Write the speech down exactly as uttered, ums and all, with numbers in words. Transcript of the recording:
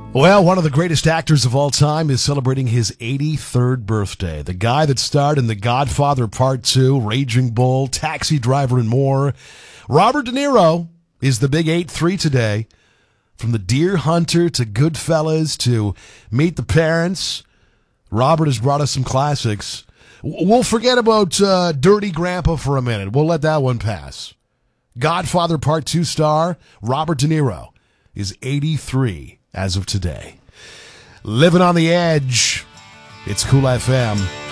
Well, one of the greatest actors of all time is celebrating his eighty-third birthday. The guy that starred in The Godfather Part two, Raging Bull, Taxi Driver, and more. Robert De Niro is the big eight three today. From The Deer Hunter to Goodfellas to Meet the Parents, Robert has brought us some classics. We'll forget about uh, Dirty Grandpa for a minute. We'll let that one pass. Godfather Part two star Robert De Niro is eighty-three as of today. Living on the edge. It's Cool F M.